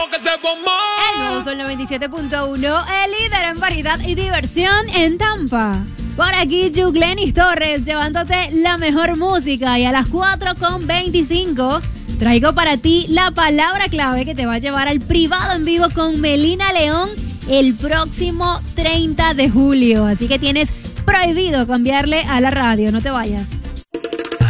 El nuevo Sol 97.1, el líder en variedad y diversión en Tampa. Por aquí, Yuglenis Torres, llevándote la mejor música. Y a las 4:25 traigo para ti la palabra clave que te va a llevar al privado en vivo con Melina León el próximo 30 de julio. Así que tienes prohibido cambiarle a la radio. No te vayas.